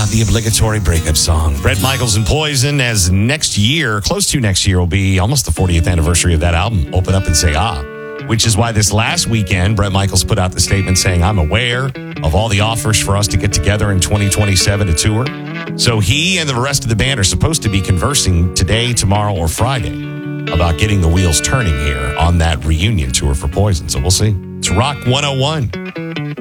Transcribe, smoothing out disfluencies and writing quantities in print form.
the obligatory breakup song. Bret Michaels and Poison, as next year, close to next year, will be almost the 40th anniversary of that album, Open Up and Say Ah, which is why this last weekend, Bret Michaels put out the statement saying, I'm aware of all the offers for us to get together in 2027 to tour. So he and the rest of the band are supposed to be conversing today, tomorrow, or Friday about getting the wheels turning here on that reunion tour for Poison. So we'll see. It's Rock 101.